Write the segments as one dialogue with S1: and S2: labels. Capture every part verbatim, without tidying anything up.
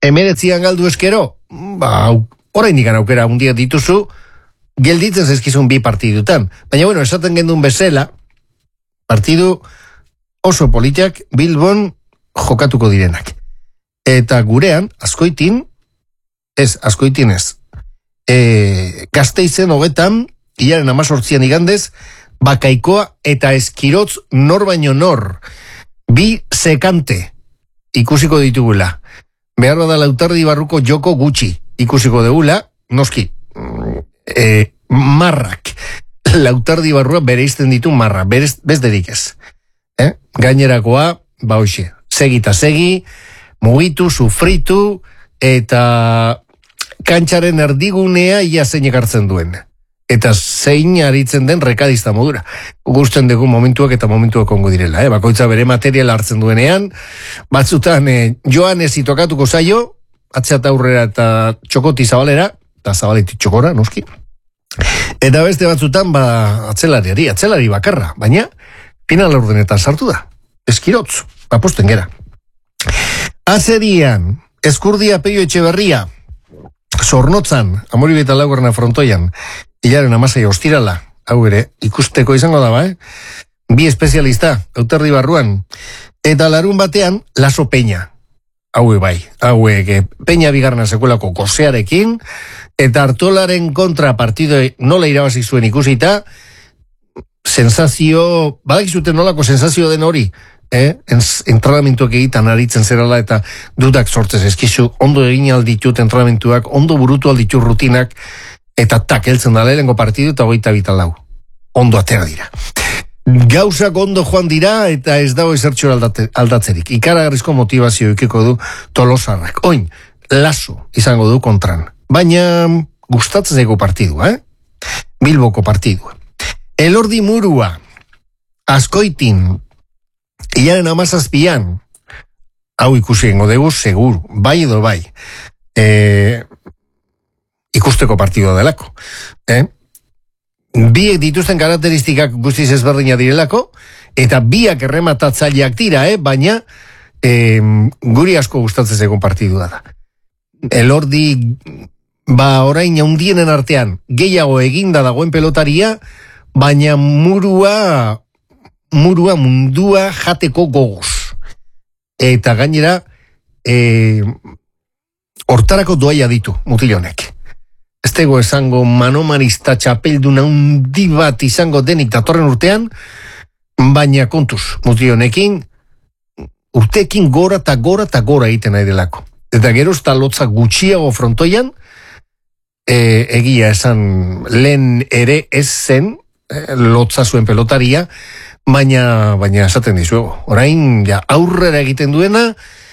S1: emeretzian galdu eskero, ba, orain ikan aukera un dia dituzu, gelditzen zezkizun bi partidutan. Baina, bueno, esaten gendun bezala, partidu oso politiak Bilbon jokatuko direnak. Eta gurean, Azkoitin, ez, Azkoitin ez, e, Gasteizen hogetan, hilaren amazortzian igandez, Bakaikoa eta Eskirotz nor baino nor, bi sekante ikusiko ditugula. Behar bada Lautardi barruko joko gutxi ikusiko degula, noski, e, marrak. Lautardi barrua bere izten ditu marra, berez, bezderik ez. Eh? Gainerakoa, ba hoxe, segi eta segi, mugitu, sufritu, eta kantxaren erdigunea ia zeinek hartzen duen. Eta zein aritzen den rekadista modura. Gusten dugu momentuak eta momentuak ongo direla. Eh? Bakoitza bere material hartzen duenean, batzutan eh, joan ez itokatuko zaio, atzea eta aurrera eta txokoti zabalera, eta zabaleti txokora, noski. Eta beste batzutan, ba, atzelariari, atzelari bakarra, baina final ordenetan sartu da. Eskirotz, aposten gera. Azerian, Eskurdia Peio Etxeberria, Zornotzan, Amori eta Laugarna frontoian, hilaren amasei ostirala, hau ere, ikusteko izango da, eh? Bi espezialista, Lautardi barruan, eta larun batean, Laso Peña. Haue bai, hauek, Peña bigarna sekulako gozearekin, eta Artolaren kontra partido nola irabazi zuen ikusita, sensazio, badakizuten nolako sensazio den hori, eh? Entrenamentuak egiten aritzen zerala eta dudak sortzez eskizu, ondo egin alditut entrenamentuak, ondo burutu alditut rutinak, eta tak heltzen da lehenko partidu eta hogeita bitalau. Ondo atera dira. Gauzak ondo joan dira eta ez dago ezertxo aldatzerik. Ikaragarrizko motivazio ikiko du Tolosarrak. Oin, Laso izango du kontran. Baina gustatzen zego partidua, eh? Bilboko partidua. Elordi Murua, Azkoitin, hilaren amazazpian, hau ikusi gengo dugu, segur, bai edo bai, e, ikusteko partidua delako. Eh? Biek dituzten karakteristikak guztiz ezberdina direlako, eta biak errematatzaileak dira, eh? Baina e, guri asko gustatzen zegoen partidua da. Elordi, ba orain haundienen artean, gehiago eginda dagoen pelotaria, baina murua, murua mundua jateko gogoz. Eta gainera, e, hortarako doaia ditu, mutilonek. Ez tego esango manomarista txapelduna undi bat izango denik datorren urtean, baina kontuz, mutilonekin, urteekin gora eta gora eta gora egiten nahi delako. Eta gero ez da lotza gutxiago frontoian, e, egia esan lehen ere ez zen, e, lotza zuen pelotaria, baina, baina esaten dizuego. Orain, ja, aurrera egiten duena,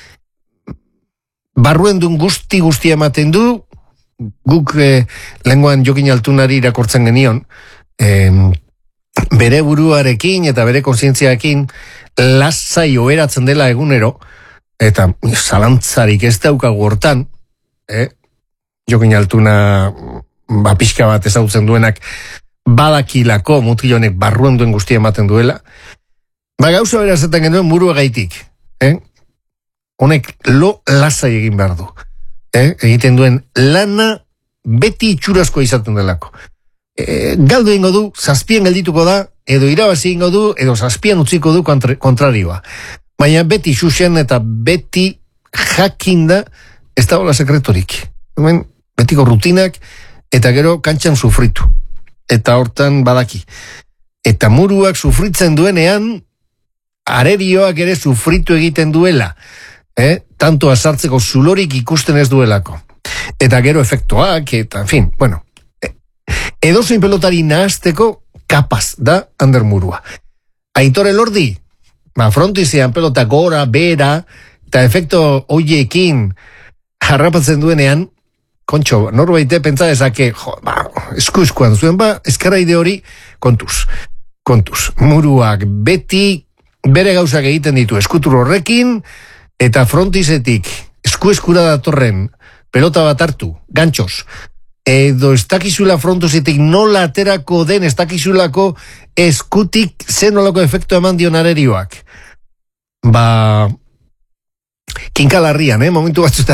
S1: barruen duen guzti guztia ematen du, guk eh, lenguan Jokin Altunari irakortzen genion, eh, bere buruarekin eta bere kontzientziarekin lasai oheratzen dela egunero, eta zalantzarik ez daukagu hortan, eh? Jokin Altuna ba, pixka bat ezagutzen duenak badakilako mutilonek barruen duen guztia ematen duela, ba gauza bera zetan genuen burua gaitik, eh? Honek lo lasai egin behar du. Eh, egiten duen lana beti itxurazko izaten delako. E, galdu ingo du, zazpian geldituko da, edo irabazi ingo du, edo zazpian utziko du kontra, kontrarioa. Baina beti xuxen eta beti jakinda ez da hola sekretorik. Hemen, betiko rutinak, eta gero kantxan sufritu. Eta hortan badaki. Eta muruak sufritzen duenean, arerioak ere sufritu egiten duela. Eh? Tanto azartzeko zulorik ikusten ez duelako. Eta gero efektuak, eta, en fin, bueno, edozein pelotari nahazteko kapaz da Ander Murua. Aitor Elordi, ba, frontizean pelota gora, bera, eta efekto hoiekin harrapatzen duenean, kontxo, norbaite pentsa ezake, jo, ba, esku-eskuan zuen, ba, eskaraide hori, kontuz, kontuz. Muruak beti bere gauzak egiten ditu eskutur horrekin, eta frontizetik esku-eskura datorren pelota bat hartu, gantxoz, edo ez dakizula frontizetik nola aterako den, ez dakizulako eskutik zen nolako efektu eman dion arerioak. Ba, kinkalarrian, eh, momentu batzuta